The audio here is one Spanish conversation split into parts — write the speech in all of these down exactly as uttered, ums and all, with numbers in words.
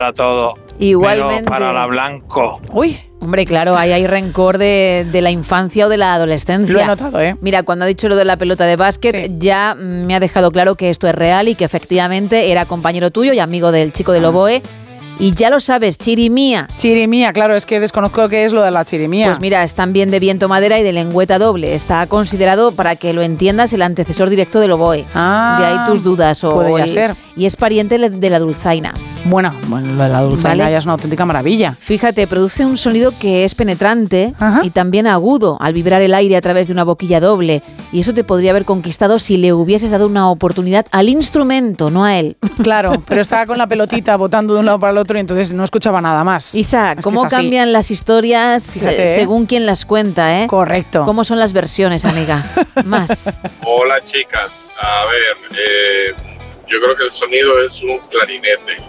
para todo. Igualmente. Menos para la Blanco. Uy. Hombre, claro, ahí hay rencor de, de la infancia o de la adolescencia. Lo he notado, ¿eh? Mira, cuando ha dicho lo de la pelota de básquet, sí. ya me ha dejado claro que esto es real y que efectivamente era compañero tuyo y amigo del chico del oboe. Y ya lo sabes, chirimía. Chirimía, claro, es que desconozco qué es lo de la chirimía. Pues mira, es también de viento madera y de lengüeta doble. Está considerado, para que lo entiendas, el antecesor directo del oboe. Ah, de ahí tus dudas. O podría el, ser. Y es pariente de la dulzaina. Bueno, bueno, lo de la dulzaina ¿Vale? ya es una auténtica maravilla. Fíjate, produce un sonido que es penetrante Ajá. y también agudo al vibrar el aire a través de una boquilla doble. Y eso te podría haber conquistado si le hubieses dado una oportunidad al instrumento, no a él. Claro, pero estaba con la pelotita botando de un lado para el otro y entonces no escuchaba nada más. Isa, es ¿cómo cambian las historias Fíjate, eh, ¿eh? según quien las cuenta? ¿eh? Correcto. ¿Cómo son las versiones, amiga? Más. Hola, chicas. A ver, eh, yo creo que el sonido es un clarinete.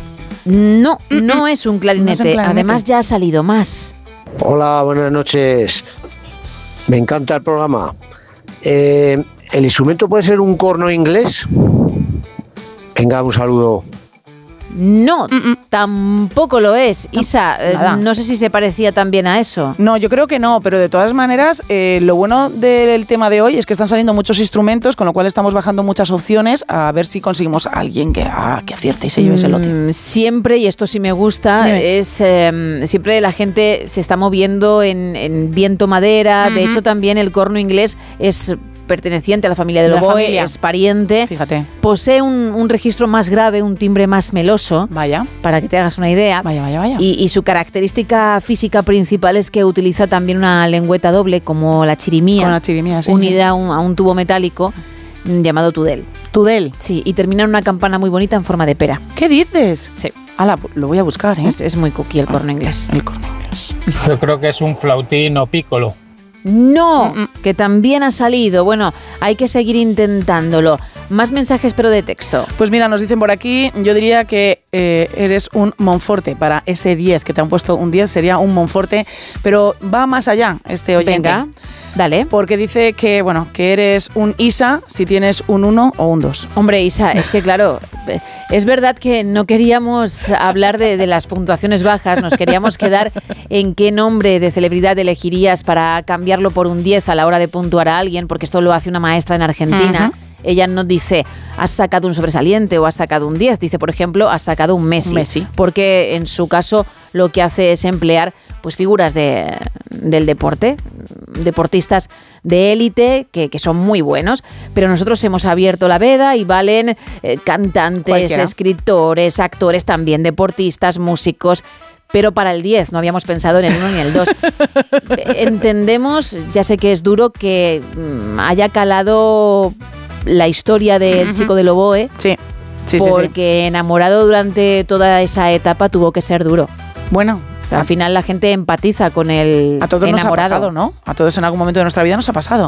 No, no es un clarinete. No es un clarinete. Además ya ha salido más. Hola, buenas noches. Me encanta el programa. Eh, ¿El instrumento puede ser un corno inglés? Venga, un saludo. No, Mm-mm. tampoco lo es. Isa, no, eh, no sé si se parecía también a eso. No, yo creo que no, pero de todas maneras, eh, lo bueno del tema de hoy es que están saliendo muchos instrumentos, con lo cual estamos bajando muchas opciones a ver si conseguimos a alguien que, ah, que acierte y se lleve ese lote. Mm, siempre, y esto sí me gusta, Dime. es eh, siempre la gente se está moviendo en, en viento madera. Uh-huh. De hecho, también el corno inglés es perteneciente a la familia del de oboe, familia. Es pariente. Fíjate. Posee un, un registro más grave, un timbre más meloso. Vaya. Para que te hagas una idea. Vaya, vaya, vaya. Y, y su característica física principal es que utiliza también una lengüeta doble, como la chirimía. Con la chirimía, sí. Unida a un, a un tubo metálico llamado tudel. ¿Tudel? Sí, y termina en una campana muy bonita en forma de pera. ¿Qué dices? Sí. Ala, lo voy a buscar, ¿eh? Es, es muy cookie el corno inglés. El corno inglés. Yo creo que es un flautín o pícolo. No, Mm-mm. que también ha salido. Bueno, hay que seguir intentándolo. Más mensajes, pero de texto. Pues mira, nos dicen por aquí, yo diría que eh, eres un Monforte. Para ese diez, que te han puesto un diez, sería un Monforte. Pero va más allá este oyente. Venga, dale. Porque dice que, bueno, que eres un Isa si tienes un uno o un dos. Hombre, Isa, es que claro, es verdad que no queríamos hablar de, de las puntuaciones bajas, nos queríamos quedar en qué nombre de celebridad elegirías para cambiarlo por un diez a la hora de puntuar a alguien, porque esto lo hace una maestra en Argentina. Uh-huh. Ella no dice, has sacado un sobresaliente o has sacado un diez. Dice, por ejemplo, has sacado un Messi. Messi. Porque en su caso lo que hace es emplear pues figuras de, del deporte, deportistas de élite que, que son muy buenos. Pero nosotros hemos abierto la veda y valen eh, cantantes, Cualquiera. Escritores, actores también, deportistas, músicos. Pero para el diez no habíamos pensado en el uno ni el dos. Entendemos, ya sé que es duro, que mmm, haya calado la historia del uh-huh. chico del oboe, sí. Sí, porque sí, sí. enamorado durante toda esa etapa tuvo que ser duro. Bueno, al final la gente empatiza con el a todos enamorado. Nos ha pasado, ¿no? A todos en algún momento de nuestra vida nos ha pasado.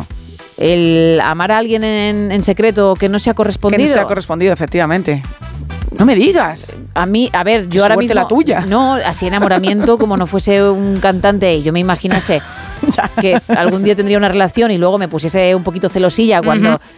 El amar a alguien en, en secreto que no se ha correspondido. Que no se ha correspondido, efectivamente. No me digas. A mí, a ver, yo Qué ahora mismo... la tuya. No, así enamoramiento, como no fuese un cantante y yo me imaginase que algún día tendría una relación y luego me pusiese un poquito celosilla cuando... Uh-huh.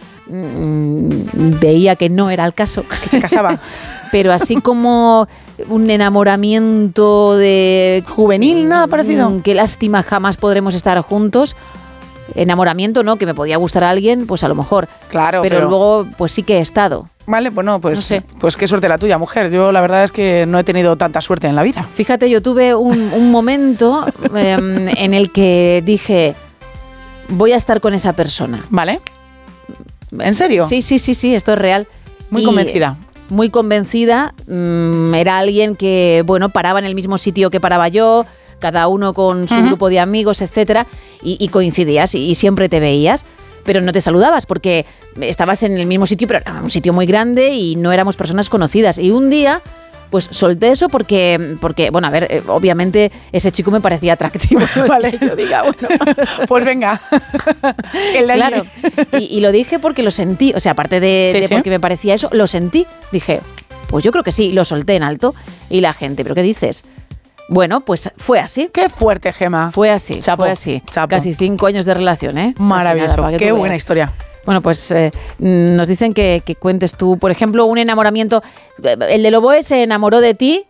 veía que no era el caso, que se casaba. Pero así como un enamoramiento de juvenil, nada parecido. Qué lástima, jamás podremos estar juntos. Enamoramiento, ¿no? Que me podía gustar a alguien, pues a lo mejor. Claro, pero, pero luego, pues sí que he estado. Vale, pues no, pues, no sé. Pues qué suerte la tuya, mujer. Yo la verdad es que no he tenido tanta suerte en la vida. Fíjate, yo tuve un, un momento eh, en el que dije, voy a estar con esa persona. Vale. ¿En serio? Sí, sí, sí, sí, esto es real. Muy y convencida. Muy convencida. Mmm, era alguien que, bueno, paraba en el mismo sitio que paraba yo, cada uno con su uh-huh. grupo de amigos, etcétera, y, y coincidías y, y siempre te veías, pero no te saludabas porque estabas en el mismo sitio, pero era un sitio muy grande y no éramos personas conocidas. Y un día... pues solté eso porque, porque, bueno, a ver, eh, obviamente ese chico me parecía atractivo. Vale. Es que yo diga, bueno. Pues venga. Claro. Y, y lo dije porque lo sentí. O sea, aparte de, sí, de sí. porque me parecía eso, lo sentí. Dije, pues yo creo que sí. Lo solté en alto. Y la gente, ¿pero qué dices? Bueno, pues fue así. Qué fuerte, Gema. Fue así, Chapo, fue así. chapo. Casi cinco años de relación, ¿eh? Maravilloso. Nada, qué buena historia. Bueno, pues eh, nos dicen que, que cuentes tú, por ejemplo, un enamoramiento. El del oboe se enamoró de ti